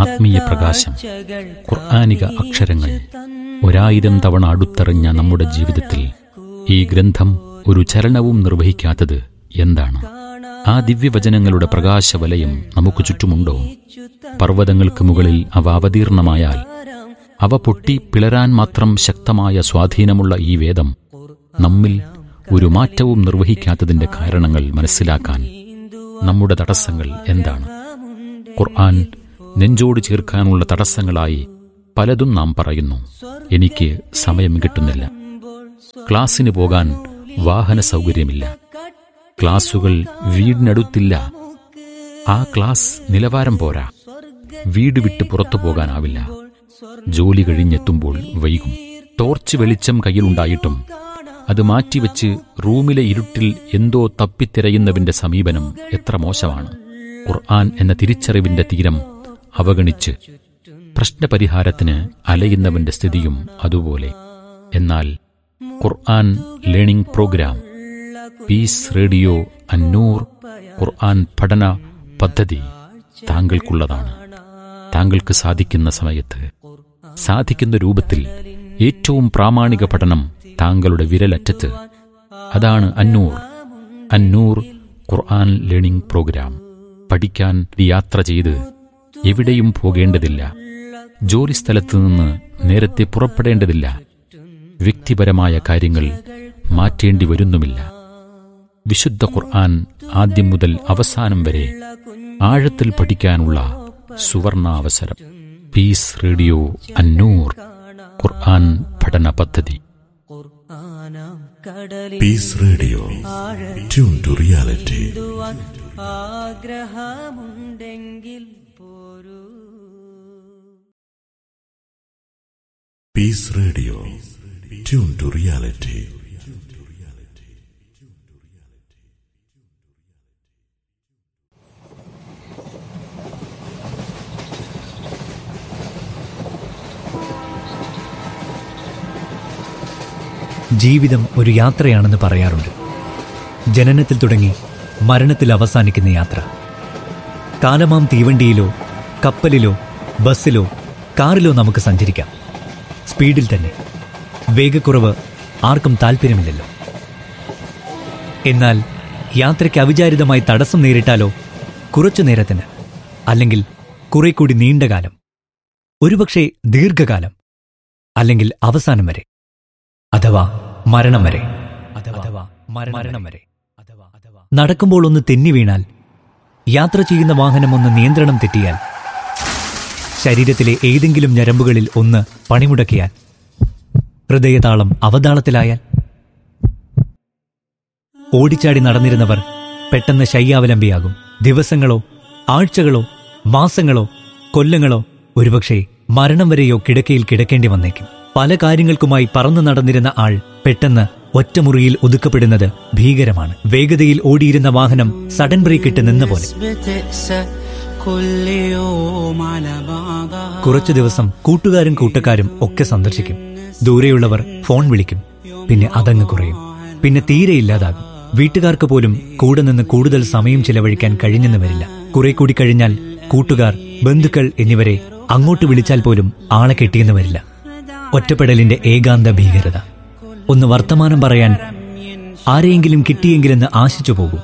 ആത്മീയ പ്രകാശം, ഖുർആനിക അക്ഷരങ്ങൾ 1000 തവണ അടുത്തെറിഞ്ഞ നമ്മുടെ ജീവിതത്തിൽ ഈ ഗ്രന്ഥം ഒരു ചലനവും നിർവഹിക്കാത്തത് എന്താണ്? ആ ദിവ്യവചനങ്ങളുടെ പ്രകാശവലയം നമുക്ക് ചുറ്റുമുണ്ടോ? പർവ്വതങ്ങൾക്ക് മുകളിൽ അവ അവതീർണമായാൽ അവ പൊട്ടി പിളരാൻ മാത്രം ശക്തമായ സ്വാധീനമുള്ള ഈ വേദം നമ്മിൽ ഒരു മാറ്റവും നിർവഹിക്കാത്തതിന്റെ കാരണങ്ങൾ മനസ്സിലാക്കാൻ നമ്മുടെ തടസ്സങ്ങൾ എന്താണ്? ഖുർആൻ നെഞ്ചോട് ചേർക്കാനുള്ള തടസ്സങ്ങളായി പലതും നാം പറയുന്നു. എനിക്ക് സമയം കിട്ടുന്നില്ല, ക്ലാസ്സിന് പോകാൻ വാഹന സൗകര്യമില്ല, ക്ലാസുകൾ വീടിനടുത്തില്ല, ആ ക്ലാസ് നിലവാരം പോരാ, വീട് വിട്ട് പുറത്തു പോകാനാവില്ല, ജോലി കഴിഞ്ഞെത്തുമ്പോൾ വൈകും, ടോർച്ച് വെളിച്ചം കയ്യിലുണ്ടായിട്ടും അത് മാറ്റിവെച്ച് റൂമിലെ ഇരുട്ടിൽ എന്തോ തപ്പിത്തിരയുന്നവന്റെ സമീപനം എത്ര മോശമാണ്. ഖുർആൻ എന്ന തിരിച്ചറിവിന്റെ തീരം അവഗണിച്ച് പ്രശ്നപരിഹാരത്തിന് അലയുന്നവന്റെ സ്ഥിതിയും അതുപോലെ. എന്നാൽ ഖുർആൻ ലേണിംഗ് പ്രോഗ്രാം, പീസ് റേഡിയോ അന്നൂർ ഖുർആൻ പഠന പദ്ധതി താങ്കൾക്കുള്ളതാണ്. താങ്കൾക്ക് സാധിക്കുന്ന സമയത്ത്, സാധിക്കുന്ന രൂപത്തിൽ ഏറ്റവും പ്രാമാണിക പഠനം താങ്കളുടെ വിരലറ്റത്ത്. അതാണ് അന്നൂർ ഖുർആൻ ലേണിംഗ് പ്രോഗ്രാം. പഠിക്കാൻ യാത്ര ചെയ്ത് എവിടെയും പോകേണ്ടതില്ല, ജോലിസ്ഥലത്ത് നിന്ന് നേരത്തെ പുറപ്പെടേണ്ടതില്ല, വ്യക്തിപരമായ കാര്യങ്ങൾ മാറ്റേണ്ടി വരുന്നുമില്ല. വിശുദ്ധ ഖുർആൻ ആദ്യം മുതൽ അവസാനം വരെ ആഴത്തിൽ പഠിക്കാനുള്ള സുവർണാവസരം. പീസ് റേഡിയോ അന്നൂർ ഖുർആൻ പഠന പദ്ധതി. Piece radio, tune to reality. ആഗ്രഹമുണ്ടെങ്കിൽ പോരൂ. Piece radio, tune to reality. ജീവിതം ഒരു യാത്രയാണെന്ന് പറയാറുണ്ട്. ജനനത്തിൽ തുടങ്ങി മരണത്തിൽ അവസാനിക്കുന്ന യാത്ര. കാലമാം തീവണ്ടിയിലോ കപ്പലിലോ ബസ്സിലോ കാറിലോ നമുക്ക് സഞ്ചരിക്കാം, സ്പീഡിൽ തന്നെ. വേഗക്കുറവ് ആർക്കും താല്പര്യമില്ലല്ലോ. എന്നാൽ യാത്രയ്ക്ക് അവിചാരിതമായി തടസ്സം നേരിട്ടാലോ? കുറച്ചു നേരത്തിന്, അല്ലെങ്കിൽ കുറെ കൂടി നീണ്ടകാലം, ഒരുപക്ഷെ ദീർഘകാലം, അല്ലെങ്കിൽ അവസാനം വരെ, അഥവാ മരണം വരെ. നടക്കുമ്പോൾ ഒന്ന് തെന്നി വീണാൽ, യാത്ര ചെയ്യുന്ന വാഹനം ഒന്ന് നിയന്ത്രണം തെറ്റിയാൽ, ശരീരത്തിലെ ഏതെങ്കിലും ഞരമ്പുകളിൽ ഒന്ന് പണിമുടക്കിയാൽ, ഹൃദയതാളം അവതാളത്തിലായാൽ, ഓടിച്ചാടി നടന്നിരുന്നവർ പെട്ടെന്ന് ശയ്യാവലംബിയാകും. ദിവസങ്ങളോ ആഴ്ചകളോ മാസങ്ങളോ കൊല്ലങ്ങളോ, ഒരുപക്ഷെ മരണം വരെയോ കിടക്കയിൽ കിടക്കേണ്ടി വന്നേക്കും. പല കാര്യങ്ങൾക്കുമായി പറന്നു നടന്നിരുന്ന ആൾ പെട്ടെന്ന് ഒറ്റമുറിയിൽ ഒതുക്കപ്പെടുന്നത് ഭീകരമാണ്. വേഗതയിൽ ഓടിയിരുന്ന വാഹനം സഡൻ ബ്രേക്ക് ഇട്ട് നിന്ന പോലെ. കുറച്ചു ദിവസം കൂട്ടുകാരും കൂട്ടക്കാരും ഒക്കെ സന്ദർശിക്കും. ദൂരെയുള്ളവർ ഫോൺ വിളിക്കും. പിന്നെ അതങ്ങ് കുറയും. പിന്നെ തീരെ ഇല്ലാതാകും. വീട്ടുകാർക്ക് പോലും കൂടെ നിന്ന് കൂടുതൽ സമയം ചിലവഴിക്കാൻ കഴിഞ്ഞെന്ന് വരില്ല. കുറെ കൂടി കഴിഞ്ഞാൽ കൂട്ടുകാർ, ബന്ധുക്കൾ എന്നിവരെ അങ്ങോട്ട് വിളിച്ചാൽ പോലും ആളെ കിട്ടിയെന്ന് വരില്ല. ഒറ്റപ്പെടലിന്റെ ഏകാന്ത ഭീകരത. ഒന്ന് വർത്തമാനം പറയാൻ ആരെയെങ്കിലും കിട്ടിയെങ്കിലെന്ന് ആശിച്ചു പോകും.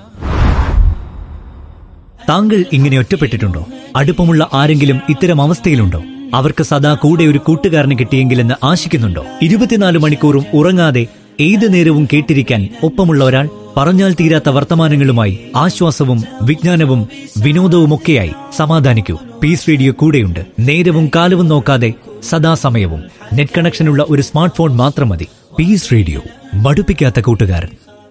താങ്കൾ ഇങ്ങനെ ഒറ്റപ്പെട്ടിട്ടുണ്ടോ? അടുപ്പമുള്ള ആരെങ്കിലും ഇത്തരം അവസ്ഥയിലുണ്ടോ? അവർക്ക് സദാ കൂടെ ഒരു കൂട്ടുകാരനെ കിട്ടിയെങ്കിലെന്ന് ആശിക്കുന്നുണ്ടോ? 24 മണിക്കൂറും ഉറങ്ങാതെ ഏതു നേരവും കേട്ടിരിക്കാൻ ഒപ്പമുള്ള ഒരാൾ, പറഞ്ഞാൽ തീരാത്ത വർത്തമാനങ്ങളുമായി, ആശ്വാസവും വിജ്ഞാനവും വിനോദവുമൊക്കെയായി. സമാധാനിക്കൂ, പീസ് റേഡിയോ കൂടെയുണ്ട്. നേരവും കാലവും നോക്കാതെ സദാസമയവും. നെറ്റ് കണക്ഷനുള്ള ഒരു സ്മാർട്ട് ഫോൺ മാത്രം മതി. പീസ് റേഡിയോ, മടുപ്പിക്കാത്ത കൂട്ടുകാരൻ.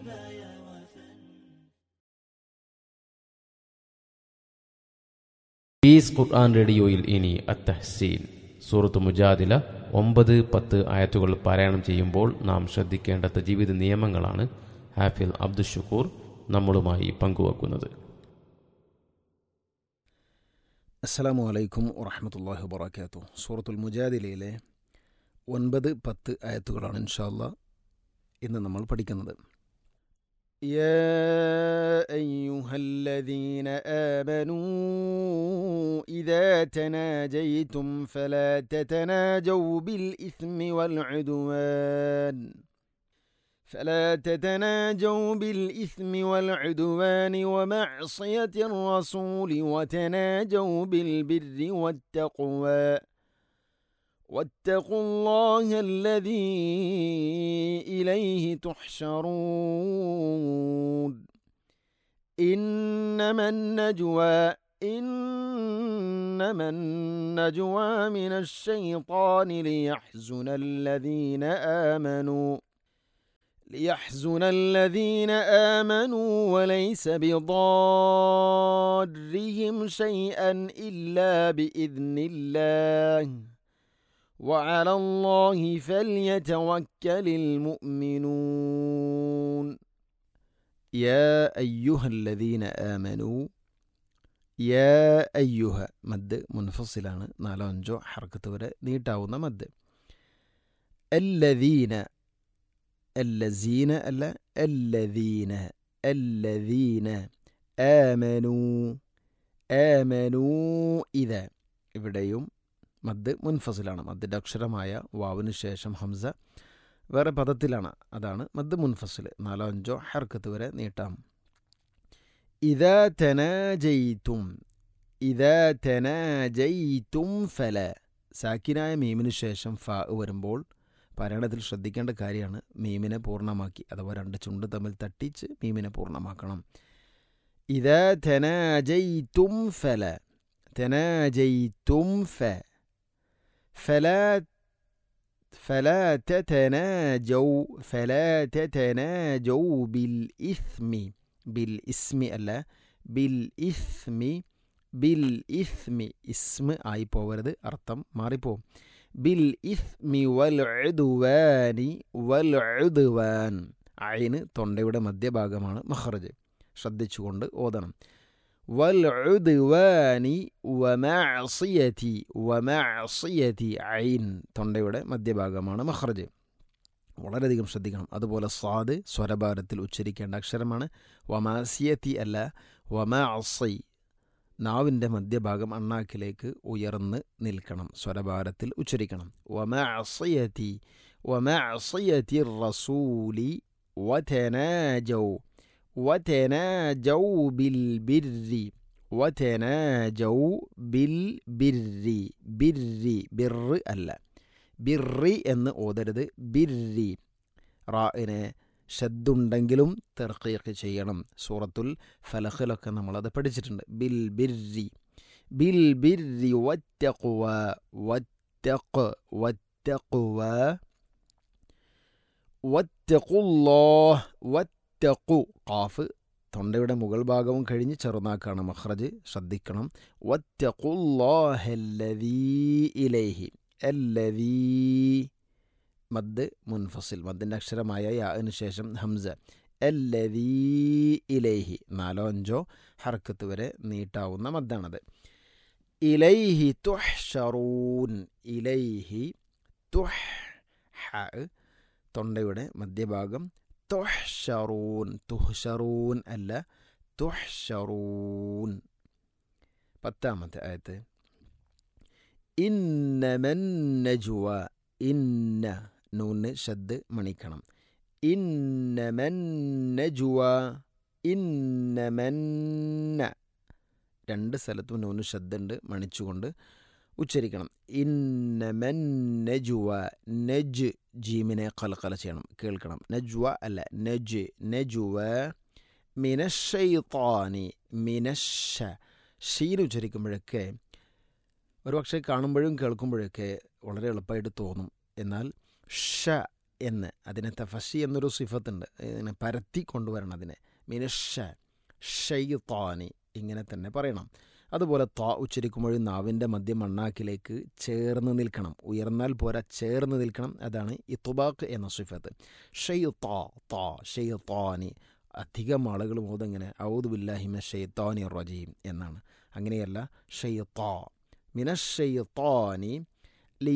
പീസ് ഖുർആൻ റേഡിയോയിൽ ഇനി അത്തഹ്സീൻ, സൂറത്ത് മുജാദില 9-10 ആയത്തുകൾ പാരായണം ചെയ്യുമ്പോൾ നാം ശ്രദ്ധിക്കേണ്ട ജീവിത നിയമങ്ങളാണ് ഹാഫിൽ അബ്ദുൽ ഷുക്കൂർ നമ്മളുമായി പങ്കുവെക്കുന്നത്. അസ്സലാമു അലൈക്കും വറഹ്മത്തുള്ളാഹി വബറകാതുഹു. സൂറത്തുൽ മുജാദിലയിലെ 9-10 ആയത്തുകളാണ് ഇൻഷാ അല്ലാഹ് ഇന്ന് നമ്മൾ പഠിക്കുന്നത്. يا أيها الذين آمنوا إذا تناجيتم فلا تتناجوا بالإثم والعدوان ومعصية الرسول وتناجوا بالبر واتقوا الله الذي إليه تحشرون إنما النجوى من الشيطان ليحزن الذين آمنوا وليس بضارهم شيئا إلا بإذن الله وعلى الله فليتوكل المؤمنون يا أيها الذين آمنوا يا أيها മദ് മുൻഫസിലാണ് 4-5 ഹർക്കത്ത് വരെ നീട്ടാവുന്ന മദ് الذين അല്ല الذين آمنوا إذا ഇവിടെയും മദ് മുൻഫസിലാണ്. മദ്ദിൻ്റെ അക്ഷരമായ വാവിന് ശേഷം ഹംസ വേറെ പദത്തിലാണ്. അതാണ് മദ് മുൻഫസിൽ. 4-5 ഹർക്കത്ത് വരെ നീട്ടാം. ഇദാ തനാജൈതും ഫല സാക്കിനായ മീമിന് ശേഷം ഫ വരുമ്പോൾ പാരായണത്തിൽ ശ്രദ്ധിക്കേണ്ട കാര്യമാണ്. മീമിനെ പൂർണ്ണമാക്കി അഥവാ 2 ചുണ്ട് തമ്മിൽ തട്ടിച്ച് മീമിനെ പൂർണ്ണമാക്കണം. ഇദാ തനാജൈതും فلا تتناجوا بالإثم അല്ല بالإثم ഇസ്മ ആയി പോവരുത്, അർത്ഥം മാറിപ്പോവും. بالإثم والعدوان ഐന് തൊണ്ടയുടെ മധ്യഭാഗമാണ് മഖ്റജ്, ശ്രദ്ധിച്ചുകൊണ്ട് ഓതണം. വൽഉദ്വാനി വമഅസിയതി ഐൻ തൊണ്ടയുടെ മധ്യഭാഗമാണ് മഖ്റജ്, വളരെയധികം ശ്രദ്ധിക്കണം. അതുപോലെ സ്വാദ് സ്വരഭാരത്തിൽ ഉച്ചരിക്കേണ്ട അക്ഷരമാണ്. വമാസിയതി അല്ല വമഅസി, നാവിൻ്റെ മധ്യഭാഗം അണ്ണാക്കിലേക്ക് ഉയർന്ന് നിൽക്കണം, സ്വരഭാരത്തിൽ ഉച്ചരിക്കണം. വമഅസിയതി റസൂലി وتناجوا بالبر ബിർ അല്ല ബിറി എന്ന് ഓതരുത്, ബിരി. റാഇനെ ഷദ്ദുണ്ടെങ്കിലും തർഖീഖ് ചെയ്യണം. സൂറത്തുൽ ഫലഖിലൊക്കെ നമ്മളത് പഠിച്ചിട്ടുണ്ട്. ബിൽബിരി വത്തഖു ഖാഫ് തൊണ്ടയുടെ മുകൾ ഭാഗവും കഴിഞ്ഞ് ചെറുനാക്കാണ് മഖ്റജ്, ശ്രദ്ധിക്കണം. വത്തഖുല്ലാഹല്ലദീ ഇലൈഹി അല്ലദീ മദ് മുൻഫസിൽ, മദ്ദിൻ്റെ അക്ഷരമായ യാന് ശേഷം ഹംസ. അല്ലദീ ഇലൈഹി 4-5 ഹർക്കത്ത് വരെ നീട്ടാവുന്ന മദ്ദാണത്. ഇലൈഹി തുഹ്ശറൂൻ ഇലൈഹി തൊണ്ടയുടെ മധ്യഭാഗം. തുഹ്ശറൂൻ അല്ല തുഹ്ശറൂൻ. 10ാമത്തെ ആയത്ത്. ഇന്നമൻ നജ്വ ഇന്ന നൂന് ഷദ് മണിക്കണം. ഇന്നമൻ നജ്വ 2 സ്ഥലത്തും നൂന് ഷദ്ദുണ്ട്, മണിച്ചുകൊണ്ട് ഉച്ചരിക്കണം. ഇന്നമൻ നജ്വ നജ് ജീമിനെ ഖൽഖല ചെയ്യണം, കേൾക്കണം. നജ്വ അല്ല നജ്വ മിനശ്ശൈത്താനി ഷീൻ ഉച്ചരിക്കുമ്പോഴൊക്കെ ഒരുപക്ഷെ കാണുമ്പോഴും കേൾക്കുമ്പോഴൊക്കെ വളരെ എളുപ്പമായിട്ട് തോന്നും. എന്നാൽ ഷ എന്ന് അതിനെ തഫശി എന്നൊരു സിഫത്തുണ്ട്, ഇതിനെ പരത്തി കൊണ്ടുവരണം. അതിനെ മിനശ്ശൈത്താനി ഇങ്ങനെ തന്നെ പറയണം. അതുപോലെ ത ഉച്ചരിക്കുമ്പോഴും നാവിൻ്റെ മധ്യ മണ്ണാക്കിലേക്ക് ചേർന്ന് നിൽക്കണം, ഉയർന്നാൽ പോരാ, ചേർന്ന് നിൽക്കണം. അതാണ് ഇത്ബാഖ് എന്ന സിഫത്ത്. ഷെയ്ത്താനി അധികം ആളുകൾ മോദങ്ങനെ ഔദു ബില്ലാഹി മിനശ് ശൈത്താനിർ റജീം എന്നാണ്. അങ്ങനെയല്ല, മിനശ്ശൈത്താനി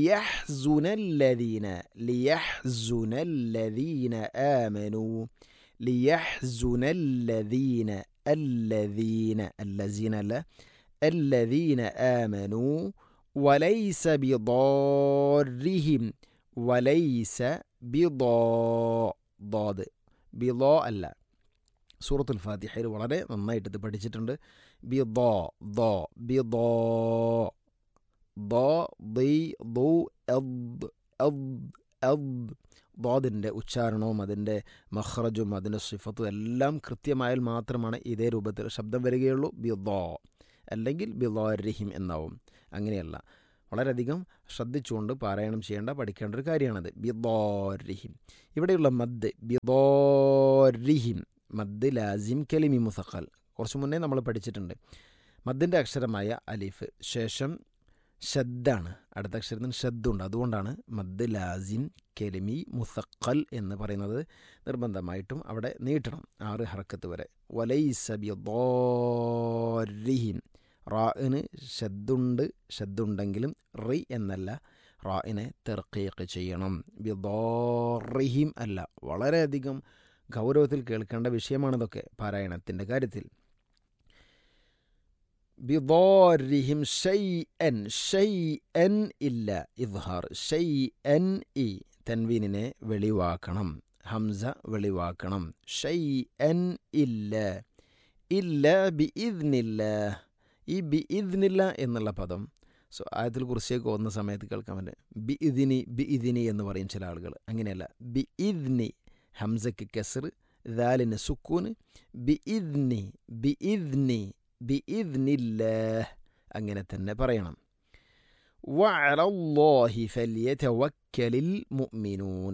ലിയഹ്സുനല്ലദീന ആമനൂ ലിയഹ്സുനല്ലദീന അല്ലദീന അല്ലസീന അല്ല അല്ലദീന ആമനൂ വലൈസ ബിദാരിഹിം വലൈസ ബിദാദ് ബിദാ അല്ല. സൂറത്തുൽ ഫാത്തിഹയിൽ വളരെ നന്നായിട്ട് ഇത് പഠിച്ചിട്ടുണ്ട്. ബിദാ ദാ ബിദാ ദാ ദി ദു അദ് അദ് അദ് ദാദിൻ്റെ ഉച്ചാരണവും അതിൻ്റെ മഖ്റജും അതിൻ്റെ സിഫത്തും എല്ലാം കൃത്യമായാൽ മാത്രമാണ് ഇതേ രൂപത്തിൽ ശബ്ദം വരികയുള്ളൂ. ബിദാ അല്ലെങ്കിൽ ബിദാരിഹിം എന്നാവും. അങ്ങനെയല്ല. വളരെയധികം ശ്രദ്ധിച്ചുകൊണ്ട് പാരായണം ചെയ്യേണ്ട പഠിക്കേണ്ട ഒരു കാര്യമാണത്. ബിദാരിഹിം. ഇവിടെയുള്ള മദ് ബിദാരിഹിം മദ് ലാസിം കലിമി മുസഖൽ കുറച്ച് മുന്നേ നമ്മൾ പഠിച്ചിട്ടുണ്ട്. മദ്ദിൻ്റെ അക്ഷരമായ അലിഫ് ശേഷം ഷദ്ദാണ്. അടുത്ത അക്ഷരത്തിന് ഷദ്ദുണ്ട്. അതുകൊണ്ടാണ് മദ് ലാസിം കലിമി മുസഖൽ എന്ന് പറയുന്നത്. നിർബന്ധമായിട്ടും അവിടെ നീട്ടണം 6 ഹർക്കത്ത് വരെ. വലൈസ ബിദാരിഹിം റാഇന് ഷദ്ദുണ്ടെങ്കിലും റി എന്നല്ല, റാഇനെ തർക്കീഖ് ചെയ്യണം. ബിദാറിഹിം അല്ല. വളരെയധികം ഗൗരവത്തിൽ കേൾക്കേണ്ട വിഷയമാണിതൊക്കെ പാരായണത്തിൻ്റെ കാര്യത്തിൽ. ബിദാരിഹിം ഷൈഅൻ ഷൈഅൻ ഇല്ല ഇദ്ഹാർ ഷൈഅൻ ഇ തൻവീനിനെ വെളിവാക്കണം, ഹംസ വെളിവാക്കണം. ഷൈഅൻ ഇല്ല ഇല്ല ബിഇദ്നില്ലാഹ്. ഈ ബിഇദ്നില്ല എന്നുള്ള പദം ആയത്തിൽ കുറിച്ചേക്ക് പോകുന്ന സമയത്ത് കേൾക്കാൻ പറ്റും. ബിഇദിനി എന്ന് പറയും ചില ആളുകൾ. അങ്ങനെയല്ല. ബിഇദ്നി ഹംസക്ക് കസ്ർ, ദാലിന് സുക്കൂന്. ബിഇദ്നി ബിഇദ്നി ബിഇദ്നില്ലാഹ് അങ്ങനെ തന്നെ പറയണം. വഅലല്ലാഹി ഫല്യതവക്കലിൽ മുഅ്മിനൂൻ.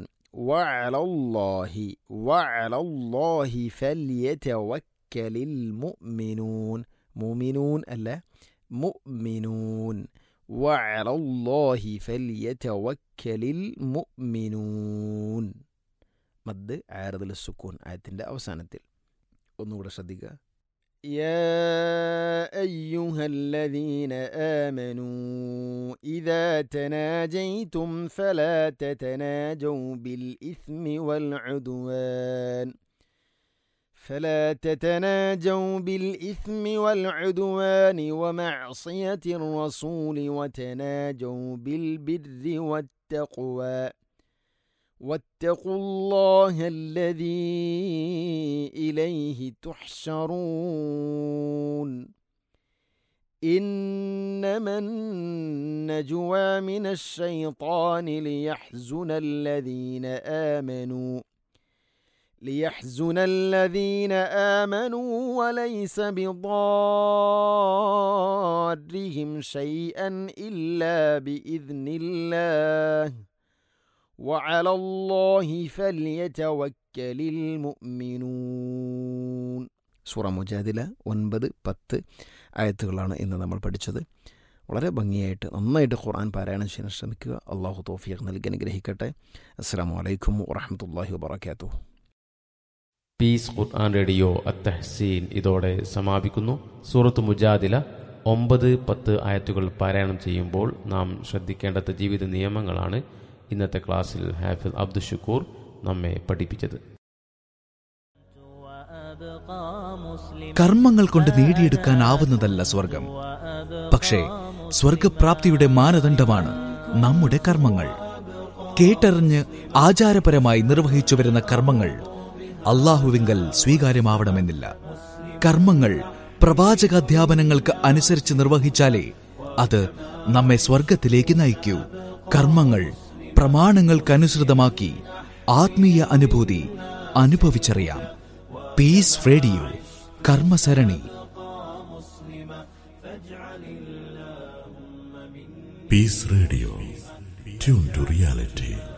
വഅലല്ലാഹി ഫല്യതവക്കലിൽ മുഅ്മിനൂൻ. മുഅ്മിനൂൻ അല്ല മുഅ്മിനൂൻ. വഅലല്ലാഹി ഫല്യതവക്കലിൽ മുഅ്മിനൂൻ. മദ് ആരദുൽ സുക്കൂൻ ആയത്തിൻ്റെ അവസാനത്തിൽ. ഒന്നുകൂടെ ശ്രദ്ധിക്കുക. യാ അയ്യുഹല്ലദീന ആമനൂ ഇദാ തനാജയ്തും ഫലാ തതനാജൗ ബിൽ ഇസ്മി വൽ ഉദ്വാൻ فلا تتناجوا بالإثم والعدوان ومعصية الرسول وتناجوا بالبر والتقوى واتقوا الله الذي إليه تحشرون إنما النجوى من الشيطان ليحزن الذين آمنوا وليس بضارهم شيئا إلا بإذن الله وعلى الله فليتوكل المؤمنون. സൂറ മുജാദില 9-10 ആയത്തുകളാണ് ഇന്ന് നമ്മൾ പഠിച്ചത്. വളരെ ഭംഗിയായിട്ട് നന്നായിട്ട് ഖുർആൻ പാരായണം ചെയ്യാൻ ശ്രമിക്കുക. അള്ളാഹു തൗഫീഖ് നൽകി അനുഗ്രഹിക്കട്ടെ. അസ്സലാമു അലൈക്കും വറഹ്മത്തുള്ളാഹി വബറകാതുഹു. പീസ് ഖുർആൻ റേഡിയോ അത്തഹ്സീൻ ഇതോടെ സമാപിക്കുന്നു. സൂറത്ത് മുജാദില 9-10 ആയത്തുകൾ പാരായണം ചെയ്യുമ്പോൾ നാം ശ്രദ്ധിക്കേണ്ടത് ജീവിത നിയമങ്ങളാണ് ഇന്നത്തെ ക്ലാസ്സിൽ ഹാഫിൽ അബ്ദുൽ ഷുക്കൂർ നമ്മെ പഠിപ്പിച്ചത്. കർമ്മങ്ങൾ കൊണ്ട് നേടിയെടുക്കാനാവുന്നതല്ല സ്വർഗം. പക്ഷേ സ്വർഗപ്രാപ്തിയുടെ മാനദണ്ഡമാണ് നമ്മുടെ കർമ്മങ്ങൾ. കേട്ടറിഞ്ഞ് ആചാരപരമായി നിർവഹിച്ചു വരുന്ന കർമ്മങ്ങൾ അല്ലാഹുവിങ്കൽ സ്വീകാര്യമാവണമെന്നില്ല. കർമ്മങ്ങൾ പ്രവാചകാധ്യാപനങ്ങൾക്ക് അനുസരിച്ച് നിർവഹിച്ചാലേ അത് നമ്മെ സ്വർഗത്തിലേക്ക് നയിക്കൂ. കർമ്മങ്ങൾ പ്രമാണങ്ങൾക്കനുസൃതമാക്കി ആത്മീയ അനുഭൂതി അനുഭവിച്ചറിയാം. Piece radio കർമ്മസരണി. Piece radio tune to reality.